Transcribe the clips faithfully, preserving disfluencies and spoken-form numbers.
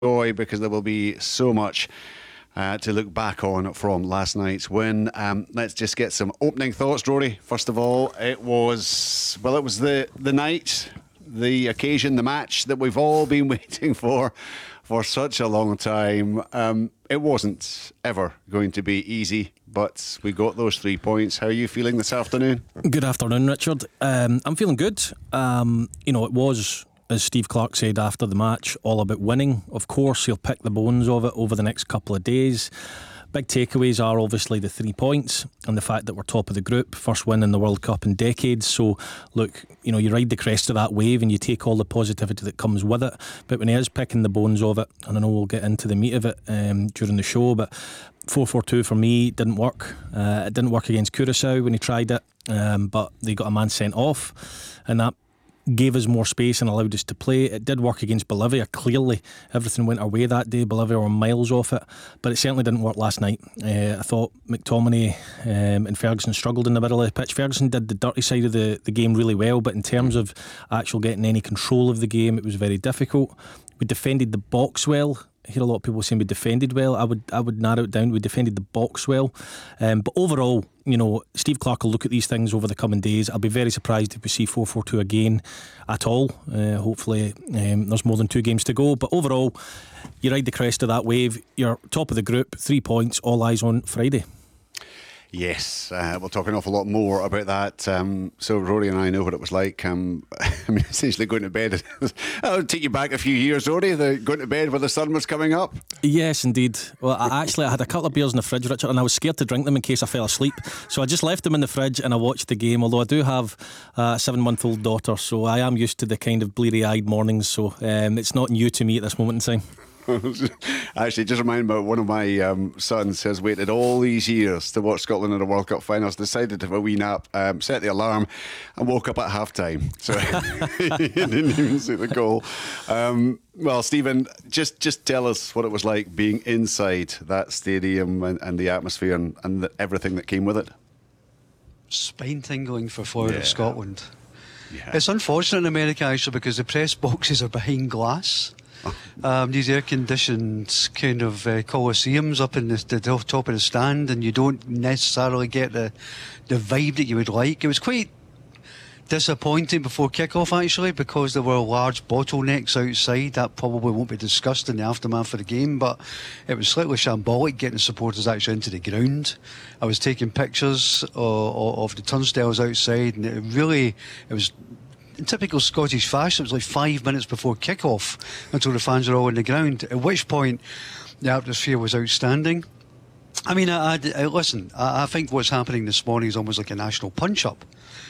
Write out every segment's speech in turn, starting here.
joy because there will be so much uh, to look back on from last night's win. Um, let's just get some opening thoughts, Rory. First of all, it was, well, it was the, the night, the occasion, the match that we've all been waiting for for such a long time. Um, it wasn't ever going to be easy, but we got those three points. How are you feeling this afternoon? Good afternoon, Richard. Um, I'm feeling good. Um, you know, it was, as Steve Clarke said after the match, all about winning. Of course, he'll pick the bones of it over the next couple of days. Big takeaways are obviously the three points and the fact that we're top of the group, first win in the World Cup in decades. So look, you know, you ride the crest of that wave and you take all the positivity that comes with it. But when he is picking the bones of it, and I know we'll get into the meat of it um, during the show, but four four two for me didn't work. Uh, it didn't work against Curaçao when he tried it, um, but they got a man sent off, and that gave us more space and allowed us to play. It did work against Bolivia. Clearly everything went our way that day. Bolivia were miles off it, but it certainly didn't work last night. uh, I thought McTominay um, and Ferguson struggled in the middle of the pitch. Ferguson did the dirty side of the, the game really well, but in terms of actual getting any control of the game, it was very difficult. We defended the box well. I hear a lot of people saying we defended well. I would I would narrow it down. We defended the box well, um, but overall, you know, Steve Clarke will look at these things over the coming days. I'll be very surprised if we see four four two again at all. Uh, hopefully um, there's more than two games to go, but overall you ride the crest of that wave. You're top of the group, three points, all eyes on Friday. Yes, uh, we'll talk an awful lot more about that. Um, so Rory and I know what it was like. Um, I mean, essentially going to bed. I'll take you back a few years, Rory. The going to bed when the sun was coming up. Yes, indeed. Well, I actually I had a couple of beers in the fridge, Richard, and I was scared to drink them in case I fell asleep. So I just left them in the fridge and I watched the game. Although I do have a seven-month-old daughter, so I am used to the kind of bleary-eyed mornings. So um, it's not new to me at this moment in time. Actually, just remind me, one of my um, sons has waited all these years to watch Scotland in the World Cup finals, decided to have a wee nap, um, set the alarm and woke up at half time, so he didn't even see the goal. Um, well, Stephen, just just tell us what it was like being inside that stadium and, and the atmosphere and, and the, everything that came with it. Spine tingling for Florida Yeah. Scotland. Yeah. It's unfortunate in America actually because the press boxes are behind glass. Um, these air-conditioned kind of uh, coliseums up in the, the top of the stand, and you don't necessarily get the the vibe that you would like. It was quite disappointing before kick-off actually, because there were large bottlenecks outside. That probably won't be discussed in the aftermath of the game, but it was slightly shambolic getting the supporters actually into the ground. I was taking pictures of, of the turnstiles outside, and it really, it was in typical Scottish fashion. It was like five minutes before kick-off until the fans were all on the ground, at which point the atmosphere was outstanding. I mean, I, I, I listen, I, I think what's happening this morning is almost like a national punch-up.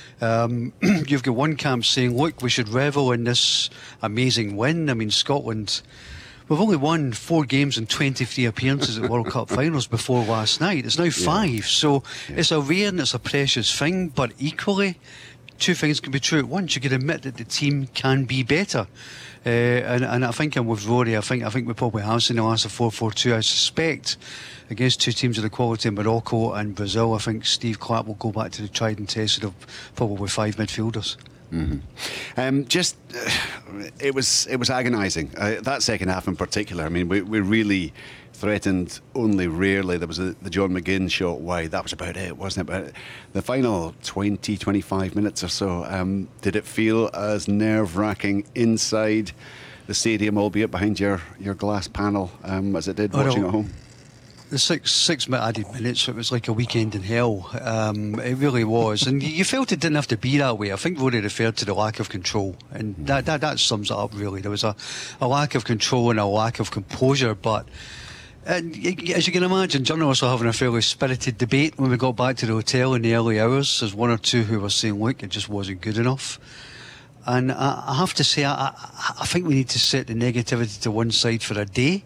Um, you've got one camp saying, look, we should revel in this amazing win. I mean, Scotland, we've only won four games and twenty-three appearances at World Cup finals before last night. It's now five, yeah. so yeah. It's a rare and it's a precious thing, but equally, two things can be true at once. You can admit that the team can be better, uh, and, and I think I'm with Rory. I think I think we probably have seen the last of four four two. I suspect against two teams of the quality of Morocco and Brazil, I think Steve Clarke will go back to the tried and tested of probably five midfielders. Mm-hmm. Um, just uh, it was it was agonising, uh, that second half in particular. I mean, we we really threatened only rarely. There was a, the John McGinn shot wide. That was about it, wasn't it? But the final twenty, twenty-five minutes or so, um, did it feel as nerve-wracking inside the stadium, albeit behind your, your glass panel, um, as it did oh, watching no. at home? The six six added minutes, it was like a weekend in hell. Um, it really was, and you felt it didn't have to be that way. I think Rory referred to the lack of control, and that that, that sums it up really. There was a, a lack of control and a lack of composure, but and as you can imagine, journalists were having a fairly spirited debate when we got back to the hotel in the early hours. There's one or two who were saying, look, it just wasn't good enough. And I, I have to say, I, I, I think we need to set the negativity to one side for a day,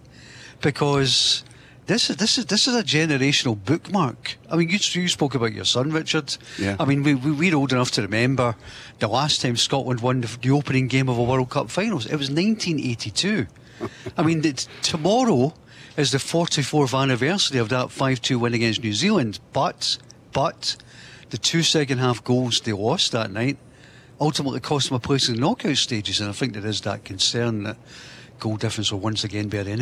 because This is this is this is a generational bookmark. I mean, you, you spoke about your son, Richard. Yeah. I mean, we, we we're old enough to remember the last time Scotland won the, the opening game of a World Cup finals. It was nineteen eighty-two. I mean, it's, tomorrow is the forty-fourth anniversary of that five two win against New Zealand. But but the two second half goals they lost that night ultimately cost them a place in the knockout stages, and I think there is that concern that goal difference will once again be our enemy.